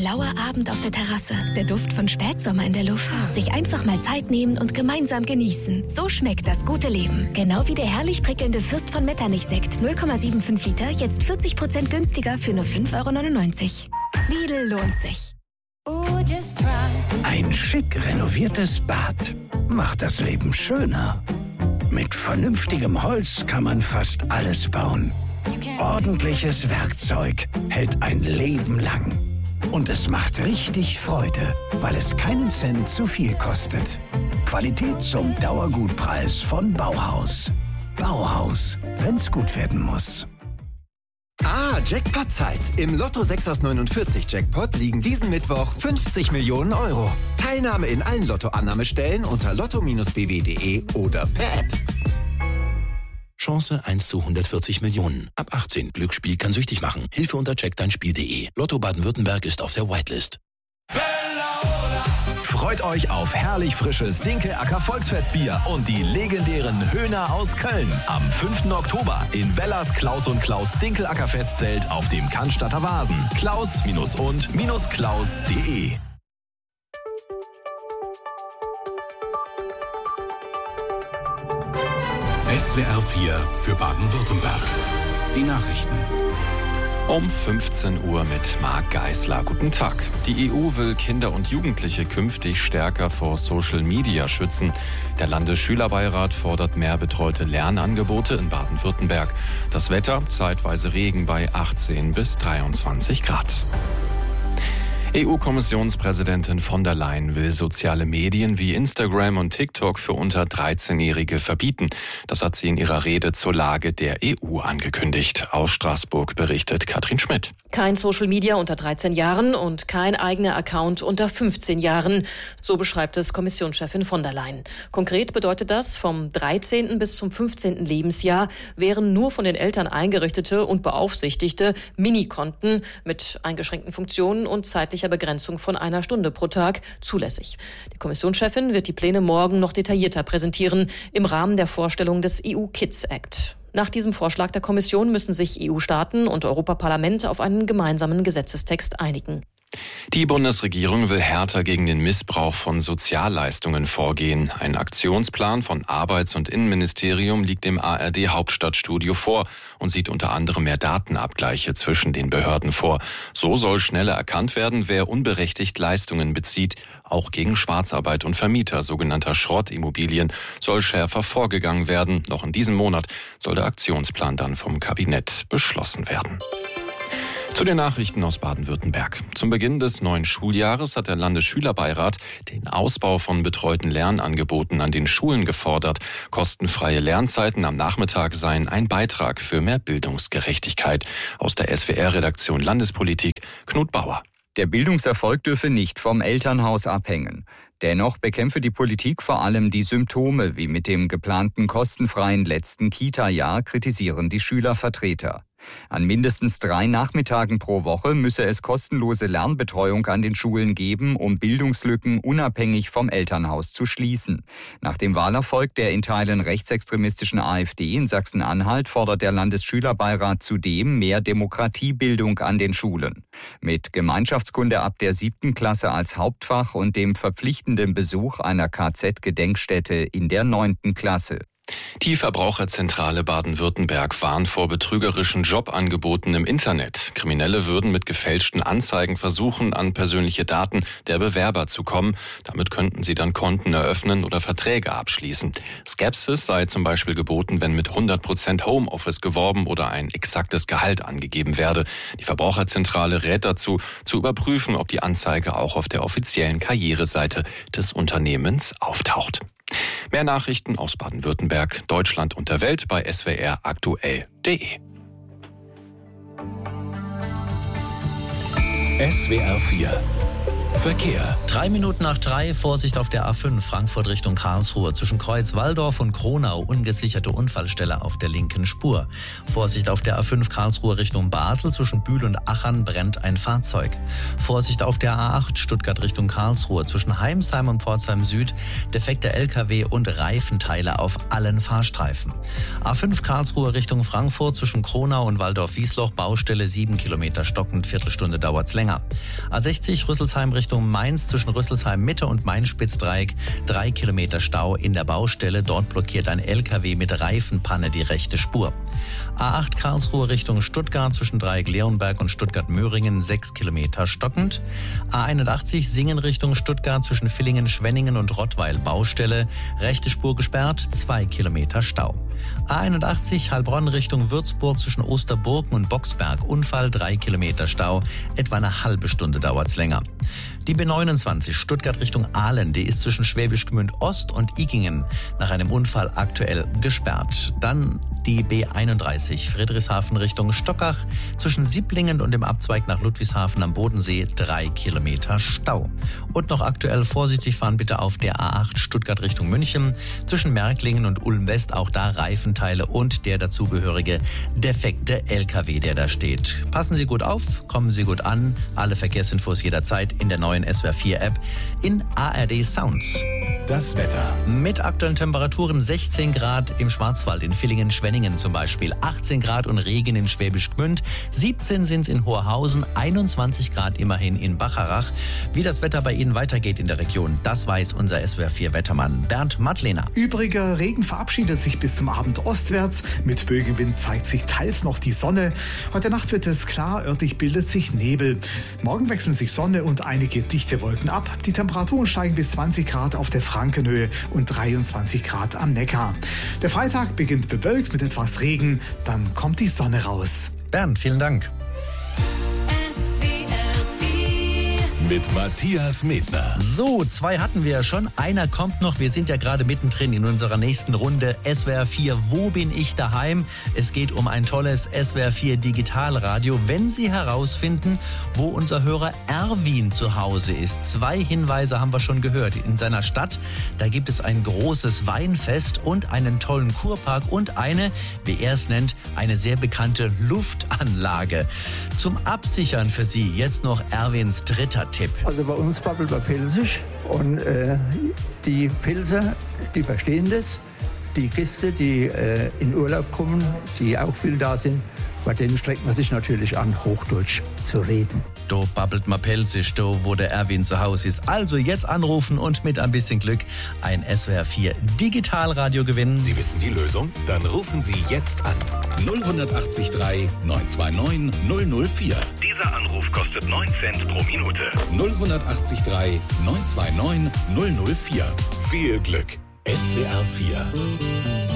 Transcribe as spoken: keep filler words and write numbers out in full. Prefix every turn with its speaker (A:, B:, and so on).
A: lauer Abend auf der Terrasse, der Duft von Spätsommer in der Luft. Sich einfach mal Zeit nehmen und gemeinsam genießen. So schmeckt das gute Leben. Genau wie der herrlich prickelnde Fürst von Metternich-Sekt, null Komma fünfundsiebzig Liter, jetzt vierzig Prozent günstiger für nur fünf Euro neunundneunzig. Lidl lohnt sich.
B: Ein schick renoviertes Bad macht das Leben schöner. Mit vernünftigem Holz kann man fast alles bauen. Ordentliches Werkzeug hält ein Leben lang. Und es macht richtig Freude, weil es keinen Cent zu viel kostet. Qualität zum Dauergutpreis von Bauhaus. Bauhaus, wenn's gut werden muss.
C: Ah, Jackpot-Zeit. Im Lotto sechs aus neunundvierzig Jackpot liegen diesen Mittwoch fünfzig Millionen Euro. Teilnahme in allen Lotto-Annahmestellen unter lotto Bindestrich b w punkt d e oder per App.
D: Chance eins zu hundertvierzig Millionen. Ab achtzehn. Glücksspiel kann süchtig machen. Hilfe unter check dein Spiel punkt d e. Lotto Baden-Württemberg ist auf der Whitelist.
E: Freut euch auf herrlich frisches Dinkel-Acker Volksfestbier und die legendären Höhner aus Köln. Am fünften Oktober in Wellers Klaus und Klaus Dinkel-Acker Festzelt auf dem Cannstatter Vasen. Klaus und Klaus punkt de.
F: S W R vier für Baden-Württemberg. Die Nachrichten.
G: Um fünfzehn Uhr mit Marc Geisler. Guten Tag. Die E U will Kinder und Jugendliche künftig stärker vor Social Media schützen. Der Landesschülerbeirat fordert mehr betreute Lernangebote in Baden-Württemberg. Das Wetter, zeitweise Regen bei achtzehn bis dreiundzwanzig Grad. E U-Kommissionspräsidentin von der Leyen will soziale Medien wie Instagram und TikTok für unter dreizehnjährige verbieten. Das hat sie in ihrer Rede zur Lage der E U angekündigt. Aus Straßburg berichtet Katrin Schmidt.
H: Kein Social Media unter dreizehn Jahren und kein eigener Account unter fünfzehn Jahren. So beschreibt es Kommissionschefin von der Leyen. Konkret bedeutet das, vom dreizehnten bis zum fünfzehnten Lebensjahr wären nur von den Eltern eingerichtete und beaufsichtigte Minikonten mit eingeschränkten Funktionen und zeitlicher Begrenzung von einer Stunde pro Tag zulässig. Die Kommissionschefin wird die Pläne morgen noch detaillierter präsentieren im Rahmen der Vorstellung des E U Kids Act. Nach diesem Vorschlag der Kommission müssen sich E U-Staaten und Europaparlament auf einen gemeinsamen Gesetzestext einigen.
G: Die Bundesregierung will härter gegen den Missbrauch von Sozialleistungen vorgehen. Ein Aktionsplan von Arbeits- und Innenministerium liegt dem A R D-Hauptstadtstudio vor und sieht unter anderem mehr Datenabgleiche zwischen den Behörden vor. So soll schneller erkannt werden, wer unberechtigt Leistungen bezieht. Auch gegen Schwarzarbeit und Vermieter sogenannter Schrottimmobilien soll schärfer vorgegangen werden. Noch in diesem Monat soll der Aktionsplan dann vom Kabinett beschlossen werden. Zu den Nachrichten aus Baden-Württemberg. Zum Beginn des neuen Schuljahres hat der Landesschülerbeirat den Ausbau von betreuten Lernangeboten an den Schulen gefordert. Kostenfreie Lernzeiten am Nachmittag seien ein Beitrag für mehr Bildungsgerechtigkeit. Aus der S W R-Redaktion Landespolitik, Knut Bauer.
I: Der Bildungserfolg dürfe nicht vom Elternhaus abhängen. Dennoch bekämpfe die Politik vor allem die Symptome, wie mit dem geplanten kostenfreien letzten Kita-Jahr, kritisieren die Schülervertreter. An mindestens drei Nachmittagen pro Woche müsse es kostenlose Lernbetreuung an den Schulen geben, um Bildungslücken unabhängig vom Elternhaus zu schließen. Nach dem Wahlerfolg der in Teilen rechtsextremistischen AfD in Sachsen-Anhalt fordert der Landesschülerbeirat zudem mehr Demokratiebildung an den Schulen. Mit Gemeinschaftskunde ab der siebten Klasse als Hauptfach und dem verpflichtenden Besuch einer K Z-Gedenkstätte in der neunten Klasse.
G: Die Verbraucherzentrale Baden-Württemberg warnt vor betrügerischen Jobangeboten im Internet. Kriminelle würden mit gefälschten Anzeigen versuchen, an persönliche Daten der Bewerber zu kommen. Damit könnten sie dann Konten eröffnen oder Verträge abschließen. Skepsis sei zum Beispiel geboten, wenn mit hundert Prozent Homeoffice geworben oder ein exaktes Gehalt angegeben werde. Die Verbraucherzentrale rät dazu, zu überprüfen, ob die Anzeige auch auf der offiziellen Karriereseite des Unternehmens auftaucht. Mehr Nachrichten aus Baden-Württemberg, Deutschland und der Welt bei S W R aktuell punkt de.
F: S W R vier Verkehr.
J: Drei Minuten nach drei, Vorsicht auf der A fünf, Frankfurt Richtung Karlsruhe. Zwischen Kreuz-Walldorf und Kronau, ungesicherte Unfallstelle auf der linken Spur. Vorsicht auf der A fünf, Karlsruhe Richtung Basel. Zwischen Bühl und Achern brennt ein Fahrzeug. Vorsicht auf der A acht, Stuttgart Richtung Karlsruhe. Zwischen Heimsheim und Pforzheim Süd, defekte L K W und Reifenteile auf allen Fahrstreifen. A fünf, Karlsruhe Richtung Frankfurt. Zwischen Kronau und Waldorf-Wiesloch, Baustelle sieben Kilometer stockend, Viertelstunde dauert's länger. A sechzig, Rüsselsheim Richtung Mainz, zwischen Rüsselsheim Mitte und Main-Spitzdreieck, drei Kilometer Stau in der Baustelle. Dort blockiert ein L K W mit Reifenpanne die rechte Spur. A acht Karlsruhe Richtung Stuttgart, zwischen Dreieck Leonberg und Stuttgart-Möhringen, sechs Kilometer stockend. A einundachtzig Singen Richtung Stuttgart, zwischen Villingen, Schwenningen und Rottweil, Baustelle, rechte Spur gesperrt, zwei Kilometer Stau. A einundachtzig Heilbronn Richtung Würzburg, zwischen Osterburgen und Boxberg, Unfall, drei Kilometer Stau, etwa eine halbe Stunde dauert's länger. Die B neunundzwanzig Stuttgart Richtung Aalen, die ist zwischen Schwäbisch Gmünd Ost und Igingen nach einem Unfall aktuell gesperrt. Dann die B einunddreißig Friedrichshafen Richtung Stockach, zwischen Sieblingen und dem Abzweig nach Ludwigshafen am Bodensee, drei Kilometer Stau. Und noch aktuell vorsichtig fahren bitte auf der A acht Stuttgart Richtung München, zwischen Märklingen und Ulm West, auch da Reifenteile und der dazugehörige defekte L K W, der da steht. Passen Sie gut auf, kommen Sie gut an. Alle Verkehrsinfos jederzeit in der neuen S W R vier App in A R D Sounds.
F: Das Wetter.
J: Mit aktuellen Temperaturen sechzehn Grad im Schwarzwald, in Villingen-Schwenningen zum Beispiel, achtzehn Grad und Regen in Schwäbisch Gmünd, siebzehn sind es in Hoherhausen, einundzwanzig Grad immerhin in Bacharach. Wie das Wetter bei Ihnen weitergeht in der Region, das weiß unser S W R vier Wettermann Bernd Mattlehner.
K: Übriger Regen verabschiedet sich bis zum Abend ostwärts. Mit Bögenwind zeigt sich teils noch die Sonne. Heute Nacht wird es klar, örtlich bildet sich Nebel. Morgen wechseln sich Sonne und einige dichte Wolken ab. Die Temperaturen steigen bis zwanzig Grad auf der Frankenhöhe und dreiundzwanzig Grad am Neckar. Der Freitag beginnt bewölkt mit etwas Regen, dann kommt die Sonne raus.
J: Bernd, vielen Dank.
F: Mit Matthias Medner.
J: So, zwei hatten wir ja schon. Einer kommt noch. Wir sind ja gerade mittendrin in unserer nächsten Runde. S W R vier, wo bin ich daheim? Es geht um ein tolles S W R vier Digitalradio. Wenn Sie herausfinden, wo unser Hörer Erwin zu Hause ist. Zwei Hinweise haben wir schon gehört. In seiner Stadt, da gibt es ein großes Weinfest und einen tollen Kurpark und eine, wie er es nennt, eine sehr bekannte Luftanlage. Zum Absichern für Sie jetzt noch Erwins dritter Tipp.
L: Also bei uns babbelt man Pfälzisch und äh, die Pfälzer, die verstehen das. Die Gäste, die äh, in Urlaub kommen, die auch viel da sind, bei denen streckt man sich natürlich an, Hochdeutsch zu reden.
J: Do babbelt man Pelzisch, do wo der Erwin zu Hause ist. Also jetzt anrufen und mit ein bisschen Glück ein S W R vier Digitalradio gewinnen.
F: Sie wissen die Lösung? Dann rufen Sie jetzt an. null acht drei neun zwei neun null null vier.
E: Dieser Anruf kostet neun Cent pro Minute.
F: null acht drei neun zwei neun null null vier. Viel Glück. S W R vier.